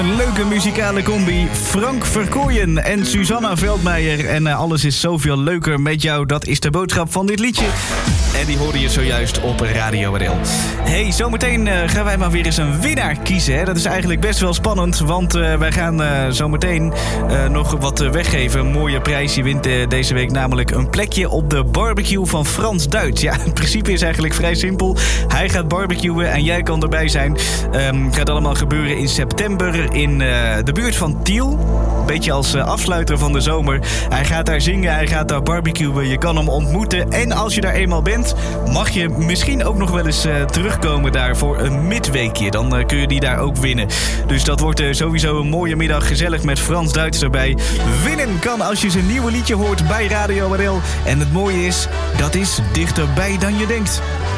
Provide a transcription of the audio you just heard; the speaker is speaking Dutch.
Een leuke muzikale combi. Frank Verkooyen en Susanna Veldmeijer. En alles is zoveel leuker met jou. Dat is de boodschap van dit liedje. En die hoorde je zojuist op Radio RL. Hey, zometeen gaan wij maar weer eens een winnaar kiezen. Hè? Dat is eigenlijk best wel spannend. Want wij gaan zometeen nog wat weggeven. Een mooie prijs. Je wint deze week namelijk een plekje op de barbecue van Frans Duits. Ja, het principe is eigenlijk vrij simpel. Hij gaat barbecuen en jij kan erbij zijn. Gaat allemaal gebeuren in september in de buurt van Tiel. Een beetje als afsluiter van de zomer. Hij gaat daar zingen, hij gaat daar barbecuen. Je kan hem ontmoeten. En als je daar eenmaal bent, mag je misschien ook nog wel eens terugkomen daar voor een midweekje. Dan kun je die daar ook winnen. Dus dat wordt sowieso een mooie middag. Gezellig met Frans Duits erbij. Winnen kan als je zijn nieuwe liedje hoort bij Radio RL. En het mooie is, dat is dichterbij dan je denkt.